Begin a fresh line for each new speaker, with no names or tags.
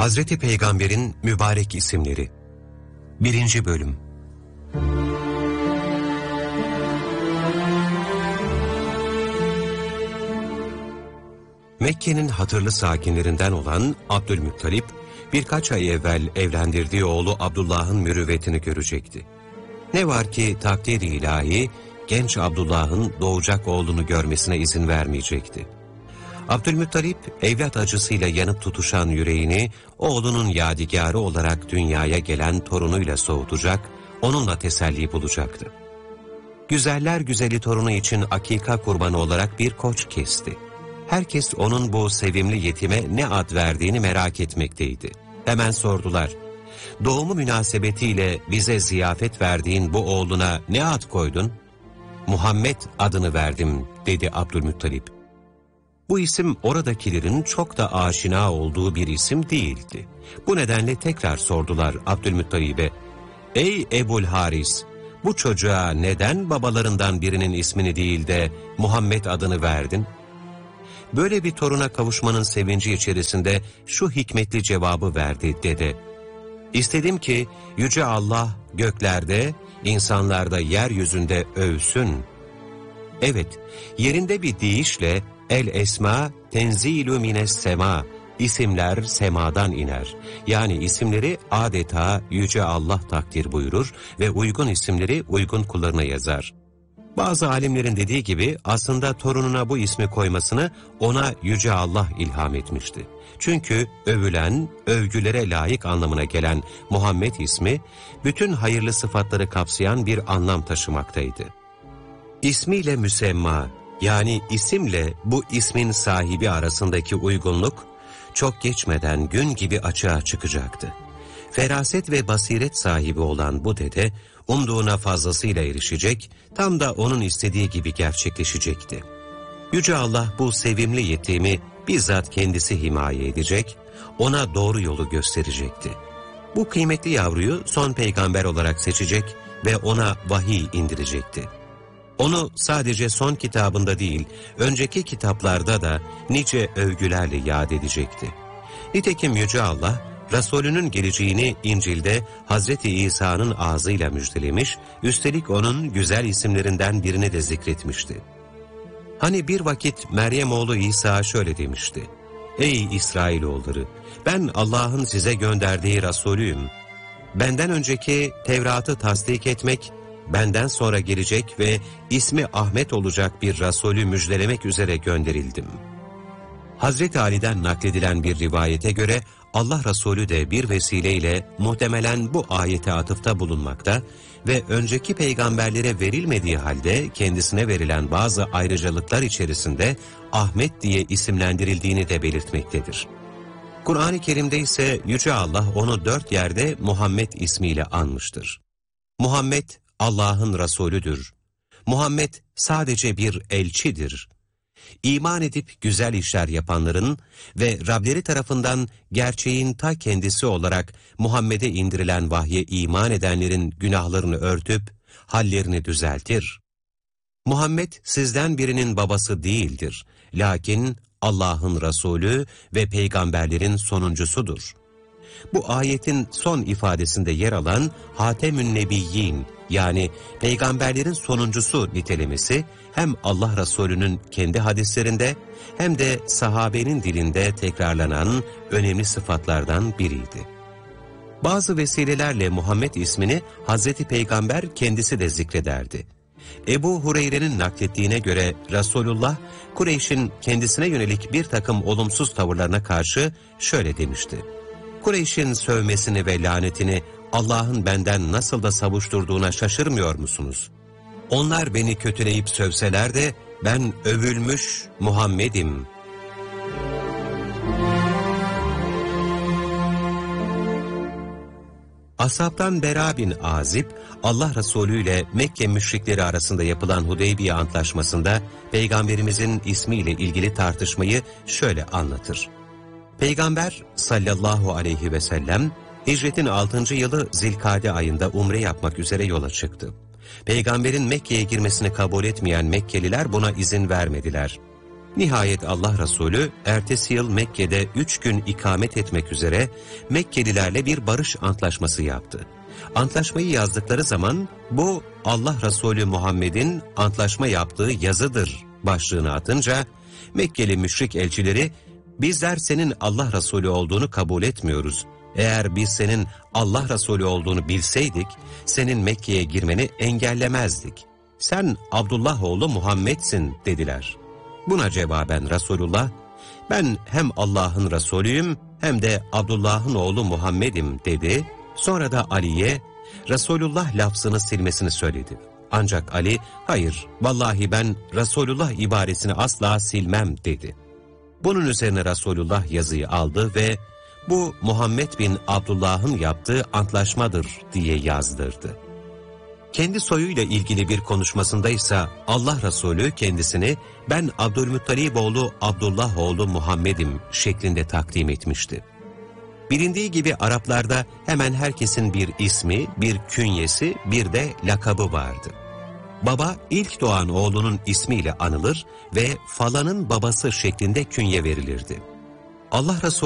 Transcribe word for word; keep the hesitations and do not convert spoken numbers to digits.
Hazreti Peygamber'in mübarek isimleri. Birinci Bölüm. Mekke'nin hatırlı sakinlerinden olan Abdülmuttalip, birkaç ay evvel evlendirdiği oğlu Abdullah'ın mürüvvetini görecekti. Ne var ki takdir-i ilahi, genç Abdullah'ın doğacak oğlunu görmesine izin vermeyecekti. Abdülmuttalip, evlat acısıyla yanıp tutuşan yüreğini, oğlunun yadigarı olarak dünyaya gelen torunuyla soğutacak, onunla teselli bulacaktı. Güzeller güzeli torunu için akika kurbanı olarak bir koç kesti. Herkes onun bu sevimli yetime ne ad verdiğini merak etmekteydi. Hemen sordular, doğumu münasebetiyle bize ziyafet verdiğin bu oğluna ne ad koydun? Muhammed adını verdim, dedi Abdülmuttalip. Bu isim oradakilerin çok da aşina olduğu bir isim değildi. Bu nedenle tekrar sordular Abdülmuttalib'e, ''Ey Ebul Haris, bu çocuğa neden babalarından birinin ismini değil de Muhammed adını verdin?'' Böyle bir toruna kavuşmanın sevinci içerisinde şu hikmetli cevabı verdi dede. ''İstedim ki Yüce Allah göklerde, insanlarda yeryüzünde övsün.'' Evet, yerinde bir deyişle El esma tenzilü mines sema, isimler semadan iner. Yani isimleri adeta Yüce Allah takdir buyurur ve uygun isimleri uygun kullarına yazar. Bazı alimlerin dediği gibi aslında torununa bu ismi koymasını ona Yüce Allah ilham etmişti. Çünkü övülen, övgülere layık anlamına gelen Muhammed ismi, bütün hayırlı sıfatları kapsayan bir anlam taşımaktaydı. İsmiyle müsemma, yani isimle bu ismin sahibi arasındaki uygunluk, çok geçmeden gün gibi açığa çıkacaktı. Feraset ve basiret sahibi olan bu dede, umduğuna fazlasıyla erişecek, tam da onun istediği gibi gerçekleşecekti. Yüce Allah bu sevimli yetimi bizzat kendisi himaye edecek, ona doğru yolu gösterecekti. Bu kıymetli yavruyu son peygamber olarak seçecek ve ona vahiy indirecekti. Onu sadece son kitabında değil, önceki kitaplarda da nice övgülerle yad edecekti. Nitekim Yüce Allah, Resulünün geleceğini İncil'de Hazreti İsa'nın ağzıyla müjdelemiş, üstelik onun güzel isimlerinden birini de zikretmişti. Hani bir vakit Meryem oğlu İsa şöyle demişti, ''Ey İsrailoğulları, ben Allah'ın size gönderdiği Resulüyüm. Benden önceki Tevrat'ı tasdik etmek, benden sonra gelecek ve ismi Ahmet olacak bir Resulü müjdelemek üzere gönderildim.'' Hazreti Ali'den nakledilen bir rivayete göre Allah Resulü de bir vesileyle muhtemelen bu ayete atıfta bulunmakta ve önceki peygamberlere verilmediği halde kendisine verilen bazı ayrıcalıklar içerisinde Ahmet diye isimlendirildiğini de belirtmektedir. Kur'an-ı Kerim'de ise Yüce Allah onu dört yerde Muhammed ismiyle anmıştır. Muhammed Allah'ın Resulüdür. Muhammed sadece bir elçidir. İman edip güzel işler yapanların ve Rableri tarafından gerçeğin ta kendisi olarak Muhammed'e indirilen vahye iman edenlerin günahlarını örtüp hallerini düzeltir. Muhammed sizden birinin babası değildir. Lakin Allah'ın Resulü ve peygamberlerin sonuncusudur. Bu ayetin son ifadesinde yer alan Hatemün Nebiyyin, yani peygamberlerin sonuncusu nitelemesi hem Allah Resulü'nün kendi hadislerinde hem de sahabenin dilinde tekrarlanan önemli sıfatlardan biriydi. Bazı vesilelerle Muhammed ismini Hazreti Peygamber kendisi de zikrederdi. Ebu Hureyre'nin naklettiğine göre Resulullah, Kureyş'in kendisine yönelik bir takım olumsuz tavırlarına karşı şöyle demişti: Kureyş'in sövmesini ve lanetini Allah'ın benden nasıl da savuşturduğuna şaşırmıyor musunuz? Onlar beni kötüleyip sövseler de ben övülmüş Muhammed'im. Ashabtan Bera bin Azib, Allah Resulü ile Mekke müşrikleri arasında yapılan Hudeybiye Antlaşması'nda Peygamberimizin ismiyle ilgili tartışmayı şöyle anlatır. Peygamber sallallahu aleyhi ve sellem, hicretin altıncı yılı Zilkade ayında umre yapmak üzere yola çıktı. Peygamberin Mekke'ye girmesini kabul etmeyen Mekkeliler buna izin vermediler. Nihayet Allah Resulü ertesi yıl Mekke'de üç gün ikamet etmek üzere Mekkelilerle bir barış antlaşması yaptı. Antlaşmayı yazdıkları zaman bu Allah Resulü Muhammed'in antlaşma yaptığı yazıdır başlığını atınca Mekkeli müşrik elçileri bizler senin Allah Resulü olduğunu kabul etmiyoruz. Eğer biz senin Allah Resulü olduğunu bilseydik senin Mekke'ye girmeni engellemezdik. Sen Abdullah oğlu Muhammed'sin dediler. Buna cevaben Resulullah, ben hem Allah'ın Resulüyüm hem de Abdullah'ın oğlu Muhammed'im dedi. Sonra da Ali'ye Resulullah lafzını silmesini söyledi. Ancak Ali, hayır vallahi ben Resulullah ibaresini asla silmem dedi. Bunun üzerine Resulullah yazıyı aldı ve bu Muhammed bin Abdullah'ın yaptığı antlaşmadır diye yazdırdı. Kendi soyuyla ilgili bir konuşmasında ise Allah Resulü kendisini ben Abdülmuttalib oğlu Abdullah oğlu Muhammed'im şeklinde takdim etmişti. Bilindiği gibi Araplarda hemen herkesin bir ismi, bir künyesi, bir de lakabı vardı. Baba ilk doğan oğlunun ismiyle anılır ve falanın babası şeklinde künye verilirdi. Allah Resulü